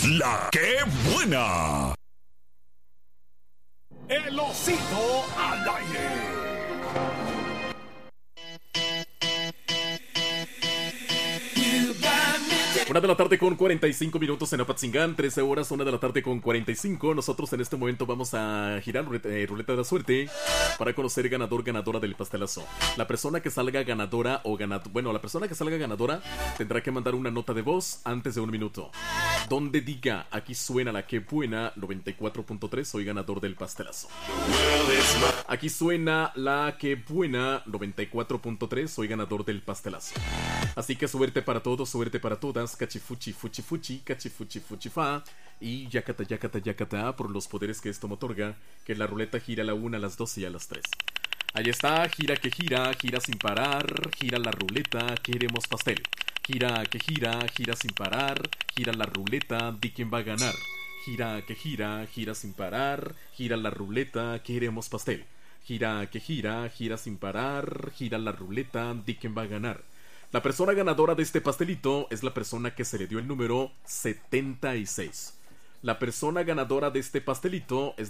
La que buena. El osito al aire. 1 de la tarde con 45 minutos en Apatzingán, 13 horas, 1 de la tarde con 45. Nosotros en este momento vamos a girar ruleta de la suerte para conocer ganadora del pastelazo. La persona que salga ganadora la persona que salga ganadora tendrá que mandar una nota de voz antes de 1 minuto, donde diga: aquí suena la que buena 94.3, soy ganador del pastelazo. Aquí suena la que buena 94.3, soy ganador del pastelazo. Así que suerte para todos, suerte para todas. Cachifuchi, fuchi, fuchi, cachifuchi, fuchi, fa. Y yacata, yacata, yacata, por los poderes que esto me otorga, que la ruleta gira a la 1, a las 2 y a las 3. Ahí está, gira que gira sin parar, gira la ruleta, queremos pastel. Gira que gira sin parar, gira la ruleta, di quién va a ganar. Gira que gira sin parar, gira la ruleta, queremos pastel. Gira que gira sin parar, gira la ruleta, di quién va a ganar. La persona ganadora de este pastelito es la persona que se le dio el número 76. La persona ganadora de este pastelito es